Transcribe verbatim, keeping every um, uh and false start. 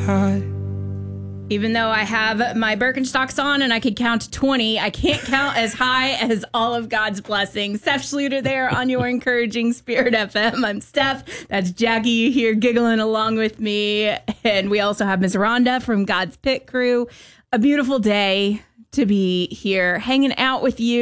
high. Even though I have my Birkenstocks on and I could count to twenty, I can't count as high as all of God's blessings. Steph Schluter there on your Encouraging Spirit F M. I'm Steph. That's Jackie you hear giggling along with me. And we also have Miss Rhonda from God's Pit Crew. A beautiful day to be here hanging out with you.